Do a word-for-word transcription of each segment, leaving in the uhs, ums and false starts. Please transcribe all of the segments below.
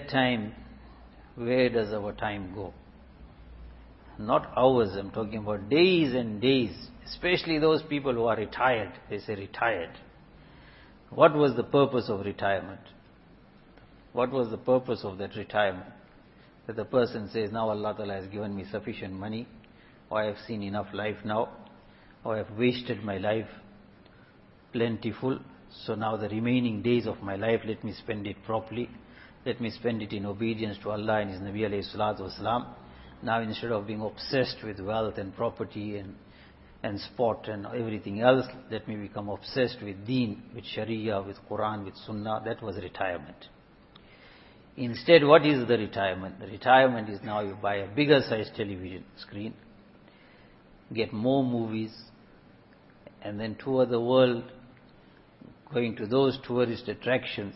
that time, where does our time go? Not hours, I'm talking about days and days, especially those people who are retired. They say retired. What was the purpose of retirement? What was the purpose of that retirement? That the person says, now Allah Ta'ala has given me sufficient money, or I have seen enough life now, or I have wasted my life plentiful, so now the remaining days of my life, let me spend it properly. Let me spend it in obedience to Allah and His Nabi alayhi salatu wasalam. Now instead of being obsessed with wealth and property and, and sport and everything else, let me become obsessed with deen, with sharia, with Quran, with sunnah. That was retirement. Instead, what is the retirement? The retirement is now you buy a bigger size television screen, get more movies, and then tour the world, going to those tourist attractions,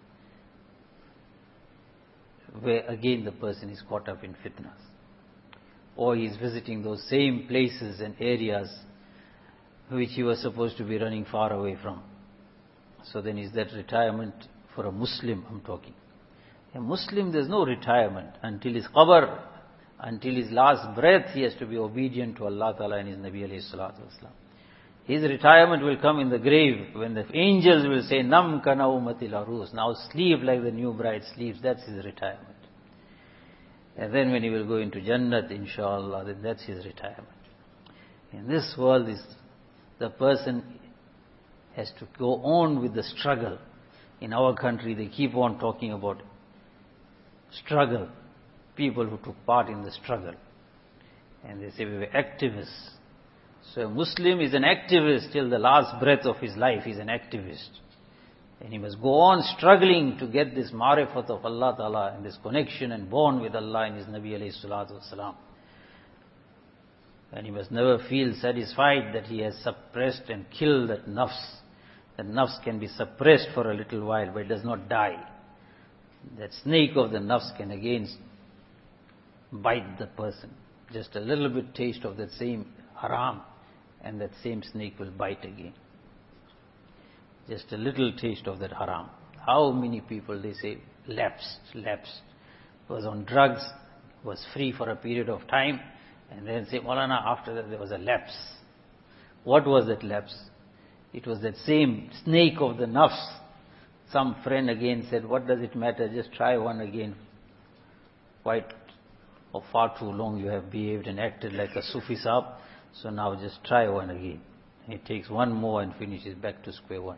where again the person is caught up in fitnas. Or he is visiting those same places and areas which he was supposed to be running far away from. So then is that retirement for a Muslim, I'm talking. A Muslim, there's no retirement until his qabr, until his last breath, he has to be obedient to Allah Ta'ala and His Nabi alayhi salatu wasalam. His retirement will come in the grave when the angels will say, Nam kana umatil arus. Now sleep like the new bride sleeps. That's his retirement. And then when he will go into Jannat, inshallah, then that's his retirement. In this world, is the person has to go on with the struggle. In our country, they keep on talking about struggle. People who took part in the struggle. And they say we were activists. So a Muslim is an activist till the last breath of his life. He's an activist. And he must go on struggling to get this marifat of Allah Ta'ala and this connection and bond with Allah and His Nabi alayhi salatu wasalam. And he must never feel satisfied that he has suppressed and killed that nafs. That nafs can be suppressed for a little while, but it does not die. That snake of the nafs can again bite the person. Just a little bit taste of that same haram, and that same snake will bite again. Just a little taste of that haram. How many people, they say, lapsed, lapsed, was on drugs, was free for a period of time, and then say, Maulana, after that there was a lapse. What was that lapse? It was that same snake of the nafs. Some friend again said, what does it matter, just try one again. Quite or far too long you have behaved and acted like a Sufi Sahib, so now just try one again. He takes one more and finishes back to square one.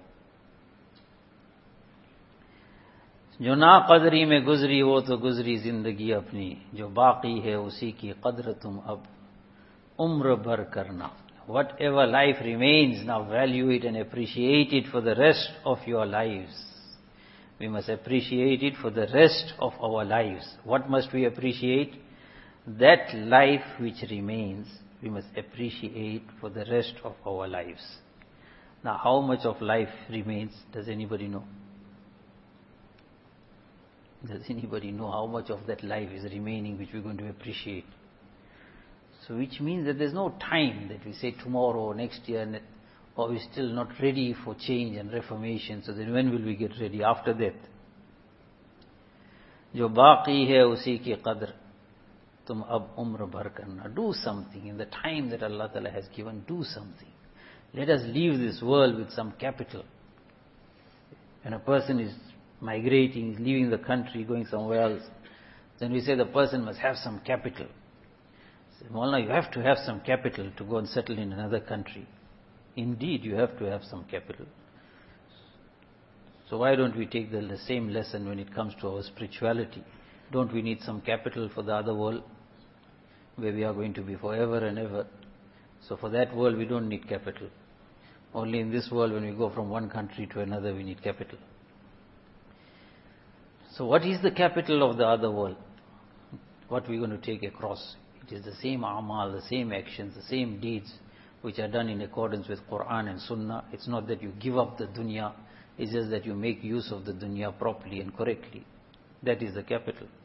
जो ना कदरी में गुजरी वो तो गुजरी जिंदगी अपनी, जो बाकी है उसी की कदर तुम अब उम्र भर करना. Whatever life remains, now value it and appreciate it for the rest of your lives. We must appreciate it for the rest of our lives. What must we appreciate? That life which remains, we must appreciate for the rest of our lives. Now, how much of life remains? Does anybody know? Does anybody know how much of that life is remaining which we're going to appreciate? So which means that there's no time that we say tomorrow or next year, or we're still not ready for change and reformation. So then when will we get ready? After that. जो बाकी है उसी की कदर तुम अब उम्र भर करना. Do something in the time that Allah Ta'ala has given. Do something. Let us leave this world with some capital. When a person is migrating, is leaving the country, going somewhere else, then we say the person must have some capital. Say, Maulana, you have to have some capital to go and settle in another country. Indeed, you have to have some capital. So why don't we take the, the same lesson when it comes to our spirituality? Don't we need some capital for the other world, where we are going to be forever and ever? So for that world, we don't need capital. Only in this world, when we go from one country to another, we need capital. So what is the capital of the other world? What we're going to take across? It is the same amal, the same actions, the same deeds, which are done in accordance with Quran and Sunnah. It's not that you give up the dunya, it's just that you make use of the dunya properly and correctly. That is the capital.